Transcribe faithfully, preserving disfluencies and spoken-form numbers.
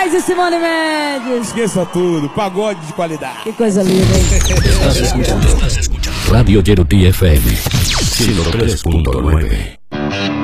Moraes e Simone Mendes. Esqueça tudo, pagode de qualidade. Que coisa linda, hein? Estás escuchando Radio Yeruti F M ciento tres punto nueve.